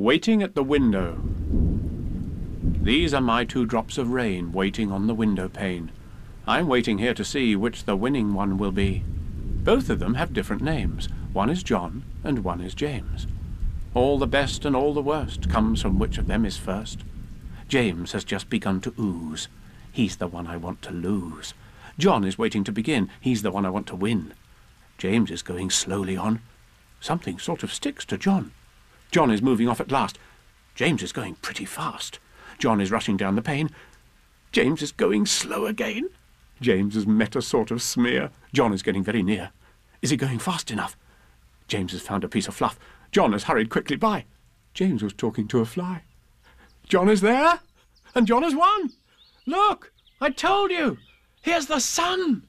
Waiting at the window. These are my 2 drops of rain waiting on the window pane. I'm waiting here to see which the winning one will be. Both of them have different names. One is John and one is James. All the best and all the worst comes from which of them is first. James has just begun to ooze. He's the one I want to lose. John is waiting to begin. He's the one I want to win. James is going slowly on. Something sort of sticks to John. John is moving off at last. James is going pretty fast. John is rushing down the pane. James is going slow again. James has met a sort of smear. John is getting very near. Is he going fast enough? James has found a piece of fluff. John has hurried quickly by. James was talking to a fly. John is there, and John has won. Look, I told you. Here's the sun.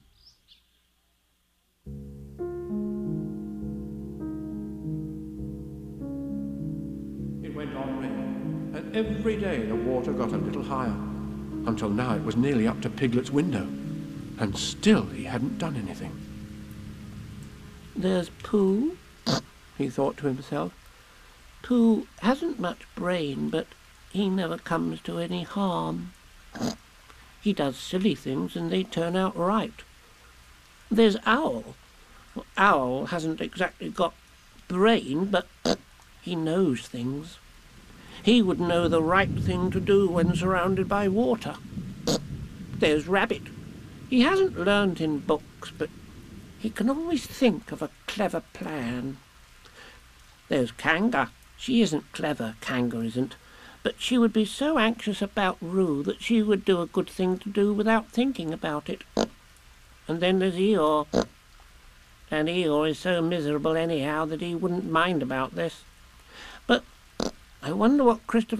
It went on raining, and every day the water got a little higher, until now it was nearly up to Piglet's window, and still he hadn't done anything. There's Pooh, he thought to himself. Pooh hasn't much brain, but he never comes to any harm. He does silly things and they turn out right. There's Owl. Well, Owl hasn't exactly got brain, but he knows things. He would know the right thing to do when surrounded by water. There's Rabbit. He hasn't learned in books, but he can always think of a clever plan. There's Kanga. She isn't clever, Kanga isn't, but she would be so anxious about Roo that she would do a good thing to do without thinking about it. And then there's Eeyore. And Eeyore is so miserable anyhow that he wouldn't mind about this. But I wonder what Christopher